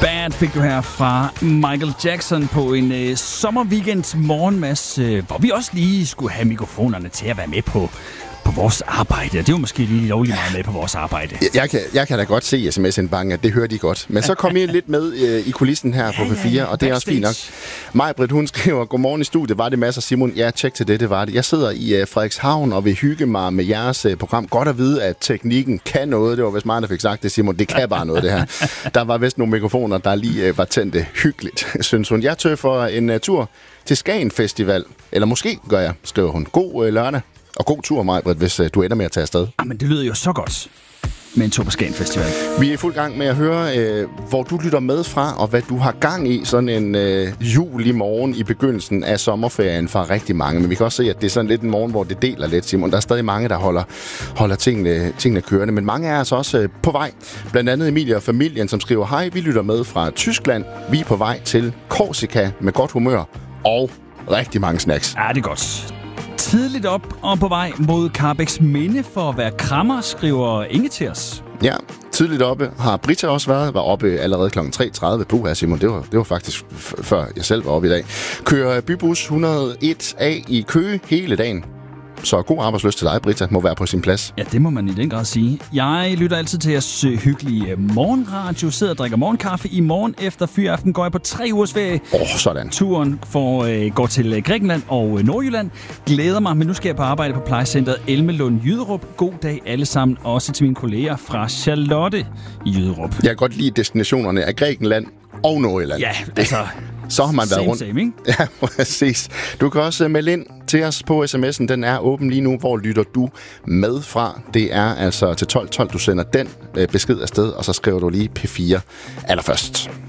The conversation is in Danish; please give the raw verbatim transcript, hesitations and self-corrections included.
Bad fik du her fra Michael Jackson på en øh, sommerweekend morgen, Mads, øh, hvor vi også lige skulle have mikrofonerne til at være med på, på vores arbejde. Det var måske lige lovligt meget med på vores arbejde. Jeg, jeg, kan, jeg kan da godt se S M S-indbanken, at det hører de godt. Men så kom I lidt med øh, i kulissen her på P fire, ja, ja, og det er også fint nok. Maj-Britt, hun skriver, godmorgen i studiet. Var det masser, Simon? Ja, tjek til det, det var det. Jeg sidder i øh, Frederikshavn og vil hygge mig med jeres øh, program. Godt at vide, at teknikken kan noget. Det var vist meget, der fik sagt det, Simon. Det kan bare noget, det her. Der var vist nogle mikrofoner, der lige øh, var tændte hyggeligt, synes hun. Jeg tøver for en uh, tur til Skagen Festival. Eller måske gør jeg, skriver hun. God øh, lørdag. Og god tur, Maj-Britt, hvis uh, du ender med at tage afsted. Jamen, det lyder jo så godt med en tur på Skagen Festival. Vi er i fuld gang med at høre, øh, hvor du lytter med fra, og hvad du har gang i sådan en øh, jul i morgen i begyndelsen af sommerferien for rigtig mange. Men vi kan også se, at det er sådan lidt en morgen, hvor det deler lidt, Simon. Der er stadig mange, der holder, holder tingene, tingene kørende. Men mange er altså også øh, på vej. Blandt andet Emilie og familien, som skriver, hej, vi lytter med fra Tyskland. Vi er på vej til Korsika med godt humør og rigtig mange snacks. Ja, det er godt. Tidligt op og på vej mod Karrebæks Minde for at være krammer, skriver Inge til os. Ja, tidligt oppe har Britta også været. Var oppe allerede klokken tre tredive. Puh, Simon, det var, det var faktisk f- før jeg selv var oppe i dag. Kører bybus et hundrede og en A i Køge hele dagen. Så god arbejdslyst til dig, Britta, må være på sin plads. Ja, det må man i den grad sige. Jeg lytter altid til jeres hyggelige morgenradio, sidder og drikker morgenkaffe. I morgen efter fyraften går jeg på tre ugers ferie. Åh, oh, sådan. Turen for, øh, går til Grækenland og Nordjylland. Glæder mig, men nu skal jeg på arbejde på plejecentret Elmelund Jyderup. God dag alle sammen, også til mine kolleger fra Charlotte i Jyderup. Jeg kan godt lide destinationerne af Grækenland og Nordjylland. Ja, altså... Så har man same, været rundt. Same, ikke? Ja, præcis. Du kan også melde ind til os på sms'en. Den er åben lige nu. Hvor lytter du med fra? Det er altså til tolv tolv, du sender den besked afsted, og så skriver du lige P fire allerførst.